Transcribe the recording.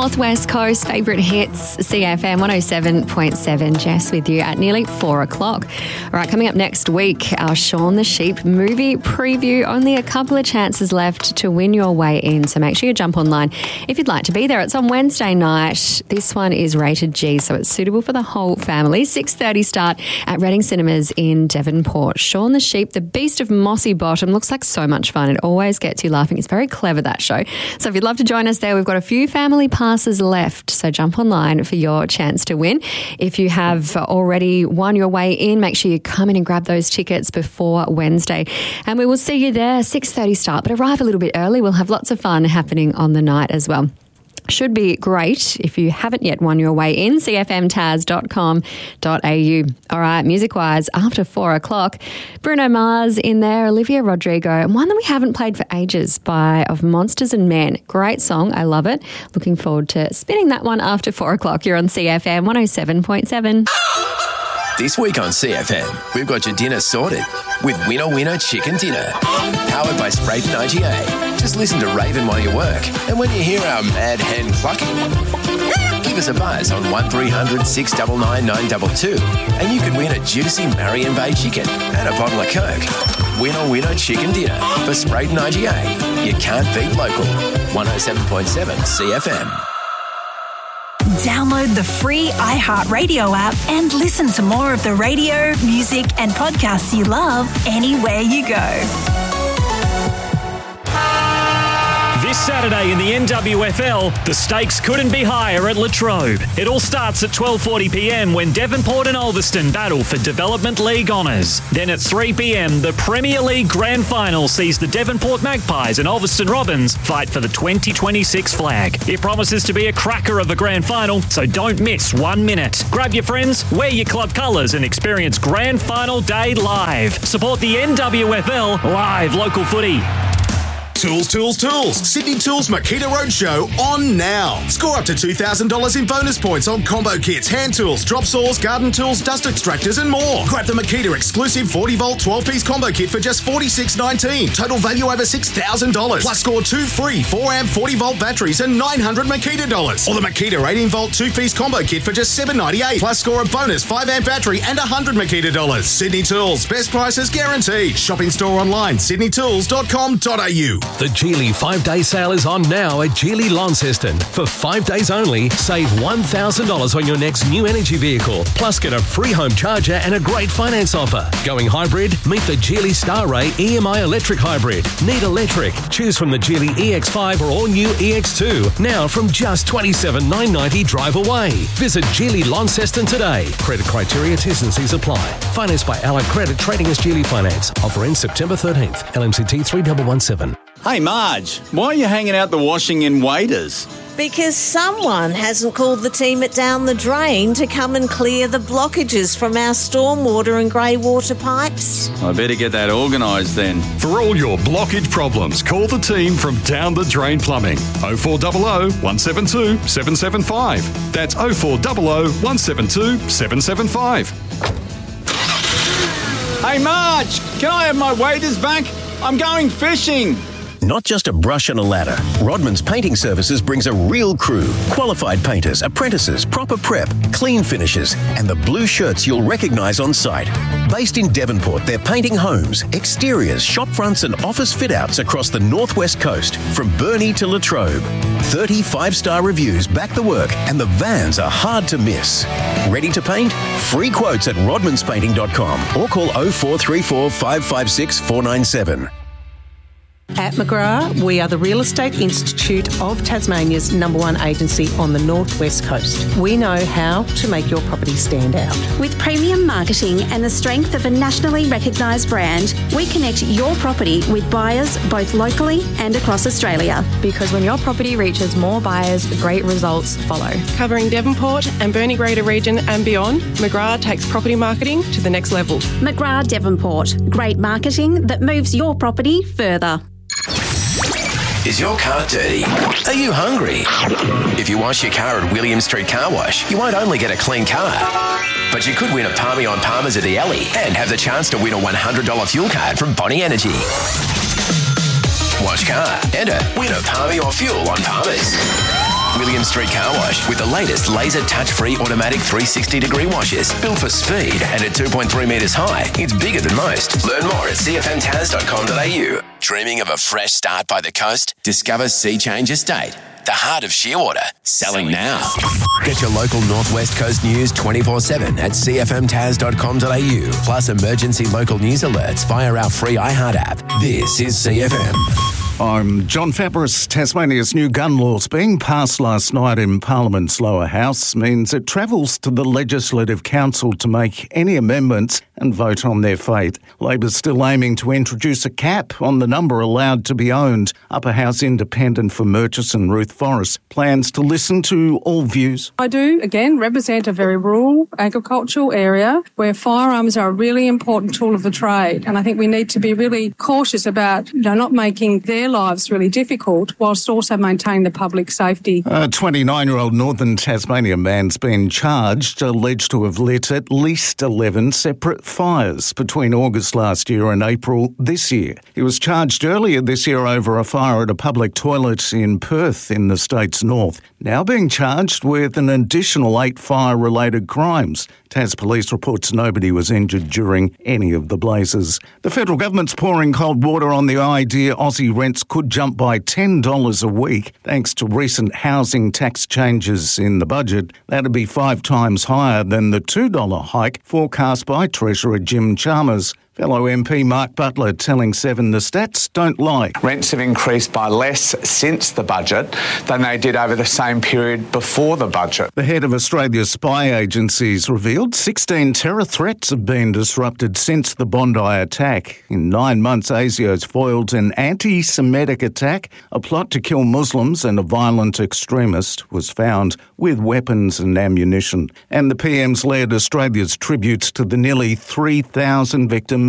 Northwest Coast favourite hits, CFM 107.7. Jess with you at nearly 4 o'clock. All right, coming up next week, our Shaun the Sheep movie preview. Only a couple of chances left to win your way in, so make sure you jump online if you'd like to be there. It's on Wednesday night. This one is rated G, so it's suitable for the whole family. 6:30 start at Reading Cinemas in Devonport. Shaun the Sheep, the Beast of Mossy Bottom, looks like so much fun. It always gets you laughing. It's very clever, that show. So if you'd love to join us there, we've got a few family passes left, so jump online for your chance to win. If you have already won your way in, make sure you come in and grab those tickets before Wednesday. And we will see you there, 6:30 start, but arrive a little bit early. We'll have lots of fun happening on the night as well. Should be great if you haven't yet won your way in, cfmtaz.com.au. All right, music-wise, after 4 o'clock, Bruno Mars in there, Olivia Rodrigo, and one that we haven't played for ages of Monsters and Men. Great song, I love it. Looking forward to spinning that one after 4 o'clock. You're on CFM 107.7. This week on CFM, we've got your dinner sorted with Winner Winner Chicken Dinner. Powered by Sprayton IGA. Just listen to Raven while you work. And when you hear our mad hen clucking, give us a buzz on 1300 699 922 and you could win a juicy Marion Bay chicken and a bottle of Coke. Winner Winner Chicken Dinner for Sprayton IGA. You can't beat local. 107.7 CFM. Download the free iHeartRadio app and listen to more of the radio, music and podcasts you love anywhere you go. This Saturday in the NWFL, the stakes couldn't be higher at Latrobe. It all starts at 12:40pm when Devonport and Ulverston battle for Development League honours. Then at 3pm, the Premier League Grand Final sees the Devonport Magpies and Ulverston Robins fight for the 2026 flag. It promises to be a cracker of a Grand Final, so don't miss 1 minute. Grab your friends, wear your club colours and experience Grand Final Day live. Support the NWFL live local footy. Tools, Tools, Tools. Sydney Tools Makita Roadshow on now. Score up to $2,000 in bonus points on combo kits, hand tools, drop saws, garden tools, dust extractors and more. Grab the Makita exclusive 40-volt 12-piece combo kit for just $46.19. Total value over $6,000. Plus score 2 free 4-amp 40-volt batteries and $900 Makita dollars. Or the Makita 18-volt 2-piece combo kit for just $7.98. Plus score a bonus 5-amp battery and $100 Makita dollars. Sydney Tools. Best prices guaranteed. Shopping store online, sydneytools.com.au. The Geely 5-day sale is on now at Geely Launceston. For 5 days only, save $1,000 on your next new energy vehicle. Plus get a free home charger and a great finance offer. Going hybrid? Meet the Geely Starray EMI Electric Hybrid. Need electric? Choose from the Geely EX5 or all-new EX2. Now from just $27,990 drive away. Visit Geely Launceston today. Credit criteria, T's and C's apply. Financed by Allied Credit, trading as Geely Finance. Offer ends September 13th. LMCT 3117. Hey Marge, why are you hanging out the washing in Waders? Because someone hasn't called the team at Down the Drain to come and clear the blockages from our stormwater and grey water pipes. I better get that organised then. For all your blockage problems, call the team from Down the Drain Plumbing. 0400 172 775. That's 0400 172 775. Hey Marge, can I have my waders back? I'm going fishing. Not just a brush and a ladder. Rodman's Painting Services brings a real crew. Qualified painters, apprentices, proper prep, clean finishes, and the blue shirts you'll recognise on site. Based in Devonport, they're painting homes, exteriors, shop fronts and office fit-outs across the northwest coast, from Burnie to Latrobe. 30 5-star reviews back the work, and the vans are hard to miss. Ready to paint? Free quotes at rodmanspainting.com or call 0434 556 497. At McGrath, we are the Real Estate Institute of Tasmania's #1 agency on the northwest coast. We know how to make your property stand out. With premium marketing and the strength of a nationally recognised brand, we connect your property with buyers both locally and across Australia. Because when your property reaches more buyers, great results follow. Covering Devonport and Burnie Greater Region and beyond, McGrath takes property marketing to the next level. McGrath Devonport. Great marketing that moves your property further. Is your car dirty? Are you hungry? If you wash your car at William Street Car Wash, you won't only get a clean car, but you could win a Palmy on Palmer's at the Alley and have the chance to win a $100 fuel card from Bonnie Energy. Wash car, enter, win a Palmy or fuel on Palmer's. William Street Car Wash with the latest laser touch-free automatic 360-degree washes. Built for speed and at 2.3 metres high, it's bigger than most. Learn more at cfmtaz.com.au. Dreaming of a fresh start by the coast? Discover Sea Change Estate, the heart of Shearwater. Selling now. Get your local Northwest Coast news 24/7 at cfmtaz.com.au. Plus emergency local news alerts via our free iHeart app. This is CFM. I'm John Fabris. Tasmania's new gun laws being passed last night in Parliament's lower house means it travels to the Legislative Council to make any amendments and vote on their fate. Labor's still aiming to introduce a cap on the number allowed to be owned. Upper House Independent for Murchison, Ruth Forrest, plans to listen to all views. I do, again, represent a very rural agricultural area where firearms are a really important tool of the trade. And I think we need to be really cautious about not making their lives really difficult whilst also maintaining the public safety. A 29-year-old Northern Tasmania man's been charged, alleged to have lit at least 11 separate fires between August last year and April this year. He was charged earlier this year over a fire at a public toilet in Perth in the state's north. Now being charged with an additional 8 fire-related crimes. Tas Police reports nobody was injured during any of the blazes. The federal government's pouring cold water on the idea Aussie rents could jump by $10 a week thanks to recent housing tax changes in the budget. That'd be 5 times higher than the $2 hike forecast by Treasurer Jim Chalmers. Fellow MP Mark Butler telling Seven the stats don't lie. Rents have increased by less since the budget than they did over the same period before the budget. The head of Australia's spy agencies revealed 16 terror threats have been disrupted since the Bondi attack. In 9 months, ASIO's foiled an anti-Semitic attack. A plot to kill Muslims and a violent extremist was found with weapons and ammunition. And the PM's led Australia's tributes to the nearly 3,000 victims